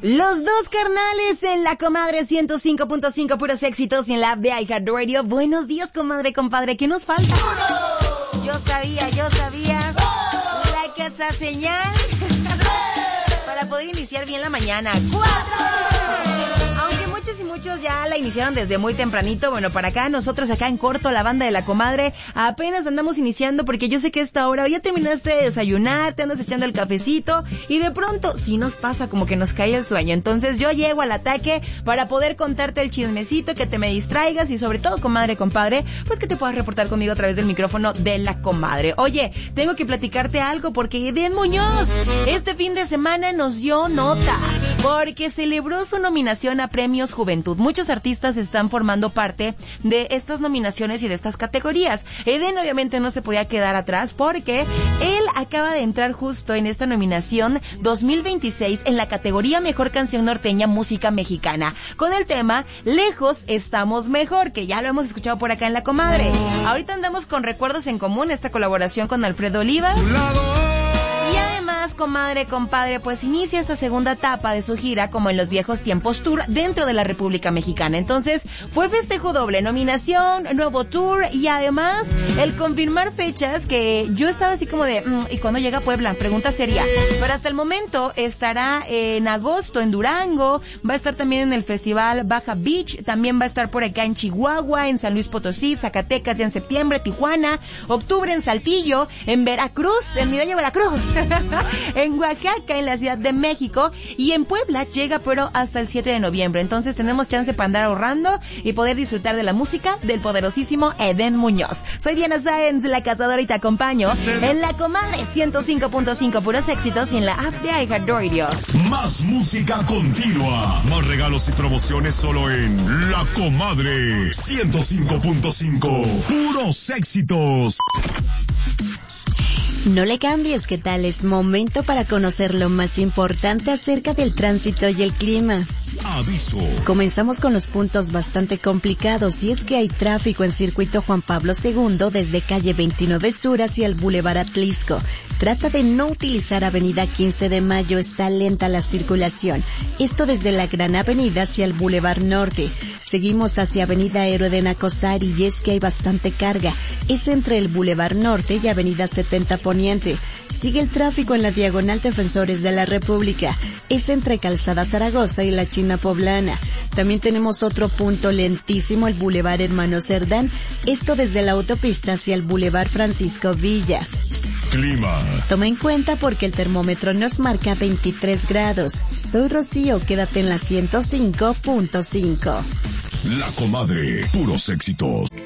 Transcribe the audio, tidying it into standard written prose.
Los dos carnales en la comadre 105.5 puros éxitos y en la app de iHeartRadio. Buenos días, comadre, compadre. ¿Qué nos falta? Yo sabía. Like esa señal para poder iniciar bien la mañana. 4. Aunque muchos y muchos ya la iniciaron desde muy tempranito, bueno, para acá, nosotros acá en corto, la banda de la comadre, apenas andamos iniciando porque yo sé que a esta hora ya terminaste de desayunar, te andas echando el cafecito y de pronto sí nos pasa como que nos cae el sueño. Entonces yo llego al ataque para poder contarte el chismecito, que te me distraigas y sobre todo, comadre, compadre, pues que te puedas reportar conmigo a través del micrófono de la comadre. Oye, tengo que platicarte algo porque Eden Muñoz este fin de semana nos dio nota porque celebró su nominación a Premios Juventud. Muchos artistas están formando parte de estas nominaciones y de estas categorías. Eden obviamente no se podía quedar atrás porque él acaba de entrar justo en esta nominación 2026 en la categoría Mejor Canción Norteña Música Mexicana, con el tema Lejos Estamos Mejor, que ya lo hemos escuchado por acá en La Comadre. Ahorita andamos con Recuerdos en Común, esta colaboración con Alfredo Olivas. Y además, comadre, compadre, pues inicia esta segunda etapa de su gira como en los viejos tiempos tour dentro de la República Mexicana. Entonces, fue festejo doble, nominación, nuevo tour y además el confirmar fechas que yo estaba así como de, ¿y cuándo llega a Puebla? Pregunta seria. Pero hasta el momento estará en agosto en Durango, va a estar también en el Festival Baja Beach, también va a estar por acá en Chihuahua, en San Luis Potosí, Zacatecas ya en septiembre, Tijuana, octubre en Saltillo, en Veracruz, en mi bello Veracruz. En Oaxaca, en la Ciudad de México y en Puebla llega pero hasta el 7 de noviembre. Entonces tenemos chance para andar ahorrando y poder disfrutar de la música del poderosísimo Eden Muñoz. Soy Diana Sáenz, la cazadora, y te acompaño en La Comadre 105.5 puros éxitos y en la app de iHeartRadio. Más música continua, más regalos y promociones solo en La Comadre 105.5 puros éxitos. No le cambies, ¿qué tal? Es momento para conocer lo más importante acerca del tránsito y el clima. Aviso. Comenzamos con los puntos bastante complicados y es que hay tráfico en circuito Juan Pablo II desde calle 29 Sur hacia el Boulevard Atlisco. Trata de no utilizar avenida 15 de Mayo, está lenta la circulación. Esto desde la Gran Avenida hacia el Boulevard Norte. Seguimos hacia avenida Héroe de Nacosari y es que hay bastante carga. Es entre el Boulevard Norte y avenida 70 Poniente. Sigue el tráfico en la Diagonal Defensores de la República. Es entre Calzada Zaragoza y la China Poblana. También tenemos otro punto lentísimo, el Boulevard Hermano Cerdán. Esto desde la autopista hacia el Boulevard Francisco Villa. Clima. Toma en cuenta porque el termómetro nos marca 23 grados. Soy Rocío, quédate en la 105.5. La Comadre, puros éxitos.